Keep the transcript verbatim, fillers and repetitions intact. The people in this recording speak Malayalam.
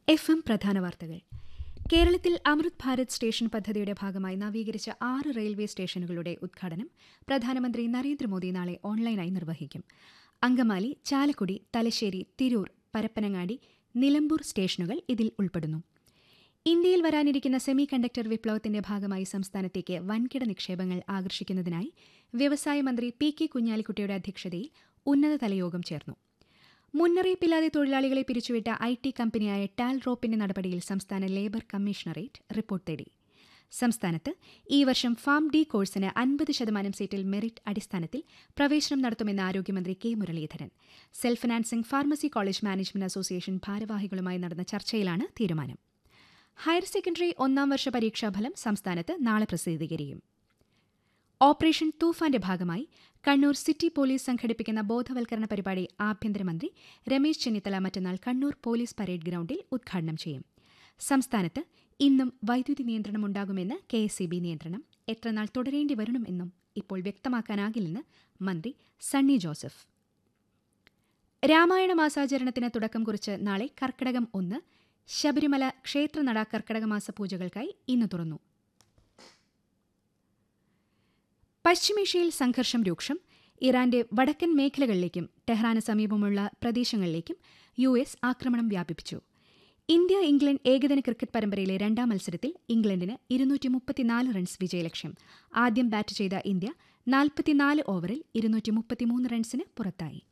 എഫ് എം പ്രധാന വാർത്തകൾ. കേരളത്തിൽ അമൃത് ഭാരത് സ്റ്റേഷൻ പദ്ധതിയുടെ ഭാഗമായി നവീകരിച്ച ആറ് റെയിൽവേ സ്റ്റേഷനുകളുടെ ഉദ്ഘാടനം പ്രധാനമന്ത്രി നരേന്ദ്രമോദി നാളെ ഓൺലൈനായി നിർവഹിക്കും. അങ്കമാലി, ചാലക്കുടി, തലശ്ശേരി, തിരൂർ, പരപ്പനങ്ങാടി, നിലമ്പൂർ സ്റ്റേഷനുകൾ ഇതിൽ ഉൾപ്പെടുന്നു. ഇന്ത്യയിൽ വരാനിരിക്കുന്ന സെമി കണ്ടക്ടർ വിപ്ലവത്തിന്റെ ഭാഗമായി സംസ്ഥാനത്തേക്ക് വൻകിട നിക്ഷേപങ്ങൾ ആകർഷിക്കുന്നതിനായി വ്യവസായ മന്ത്രി പി കെ കുഞ്ഞാലിക്കുട്ടിയുടെ അധ്യക്ഷതയിൽ ഉന്നതതല യോഗം ചേർന്നു. മുന്നറിയിപ്പില്ലാതെ തൊഴിലാളികളെ പിരിച്ചുവിട്ട ഐ ടി കമ്പനിയായ ടാൽ റോപ്പിന്റെ നടപടിയിൽ സംസ്ഥാന ലേബർ കമ്മീഷണറേറ്റ് റിപ്പോർട്ട് തേടി. സംസ്ഥാനത്ത് ഈ വർഷം ഫാം ഡി കോഴ്സിന് അൻപത് ശതമാനം സീറ്റിൽ മെറിറ്റ് അടിസ്ഥാനത്തിൽ പ്രവേശനം നടത്തുമെന്ന് ആരോഗ്യമന്ത്രി K Muraleedharan. Self financing pharmacy college management association ഭാരവാഹികളുമായി നടന്ന ചർച്ചയിലാണ് തീരുമാനം. ഹയർ സെക്കൻഡറി ഒന്നാം വർഷ പരീക്ഷാഫലം സംസ്ഥാനത്ത് നാളെ പ്രസിദ്ധീകരിക്കും. ഓപ്പറേഷൻ തൂഫാന്റെ ഭാഗമായി കണ്ണൂർ സിറ്റി പോലീസ് സംഘടിപ്പിക്കുന്ന ബോധവൽക്കരണ പരിപാടി ആഭ്യന്തരമന്ത്രി രമേശ് ചെന്നിത്തല മറ്റന്നാൾ കണ്ണൂർ പോലീസ് പരേഡ് ഗ്രൌണ്ടിൽ ഉദ്ഘാടനം ചെയ്യും. സംസ്ഥാനത്ത് ഇന്നും വൈദ്യുതി നിയന്ത്രണമുണ്ടാകുമെന്ന് കെ എസ് ഇ ബി നിയന്ത്രണം എത്രനാൾ തുടരേണ്ടി വരണമെന്നും ഇപ്പോൾ വ്യക്തമാക്കാനാകില്ലെന്ന് മന്ത്രി സണ്ണി ജോസഫ്. രാമായണ മാസാചരണത്തിന് തുടക്കം കുറിച്ച് നാളെ കർക്കിടകം ഒന്ന് ശബരിമല ക്ഷേത്രനട കർക്കിടകമാസ പൂജകൾക്കായി ഇന്ന് തുറന്നു. പശ്ചിമേഷ്യയിൽ സംഘർഷം രൂക്ഷം. ഇറാന്റെ വടക്കൻ മേഖലകളിലേക്കും ടെഹ്റാന് സമീപമുള്ള പ്രദേശങ്ങളിലേക്കും യു എസ് ആക്രമണം വ്യാപിപ്പിച്ചു. ഇന്ത്യ ഇംഗ്ലണ്ട് ഏകദിന ക്രിക്കറ്റ് പരമ്പരയിലെ രണ്ടാം മത്സരത്തിൽ ഇംഗ്ലണ്ടിന് ഇരുന്നൂറ്റി മുപ്പത്തിനാല് റൺസ് വിജയലക്ഷ്യം. ആദ്യം ബാറ്റ് ചെയ്ത ഇന്ത്യ നാൽപ്പത്തിനാല് ഓവറിൽ ഇരുന്നൂറ്റി മുപ്പത്തിമൂന്ന് റൺസിന് പുറത്തായി.